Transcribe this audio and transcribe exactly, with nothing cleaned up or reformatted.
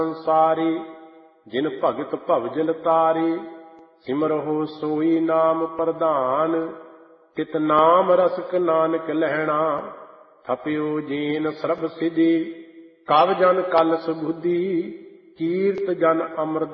ਸੰਸਾਰੀ, ਜਿਨ ਭਗਤ ਭਵਜਲ ਤਾਰੀ। ਸਿਮਰਹੁ ਸੋਈ ਨਾਮ ਪ੍ਰਧਾਨ, ਤਿਤ ਨਾਮ ਰਸਕ ਨਾਨਕ ਲਹਿਣਾ। ਥਪਿਓ ਜੀਨ ਸਰਬ ਸਿਧੀ, ਕਵ ਜਨ ਕਲ ਸੁਬੁਧੀ। ਕੀਰਤ ਜਨ ਅਮਰ